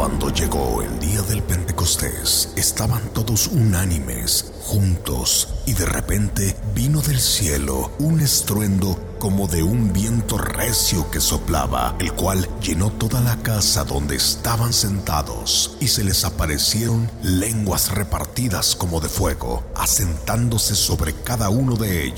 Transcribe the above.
Cuando llegó el día del Pentecostés, estaban todos unánimes, juntos, y de repente vino del cielo un estruendo como de un viento recio que soplaba, el cual llenó toda la casa donde estaban sentados, y se les aparecieron lenguas repartidas como de fuego, asentándose sobre cada uno de ellos.